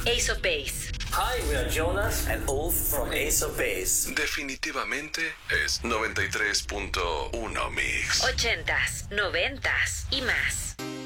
Ace of Base. Hi, we are Jonas and Ulf from Ace of Base. Definitivamente es 93.1 Mix. 80s, 90s y más.